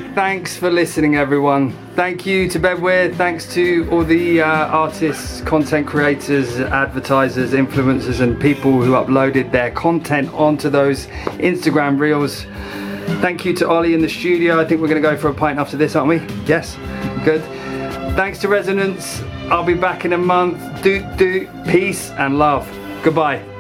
thanks for listening, everyone. Thank you to Bedwear, thanks to all the artists, content creators, advertisers, influencers and people who uploaded their content onto those Instagram reels. Thank you to Ollie in the studio. I think we're going to go for a pint after this, aren't we? Yes? Good. Thanks to Resonance. I'll be back in a month. Peace and love. Goodbye.